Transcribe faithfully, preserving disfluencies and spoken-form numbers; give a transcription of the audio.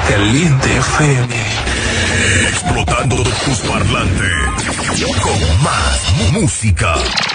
Caliente F M. Explotando tus parlantes con más música.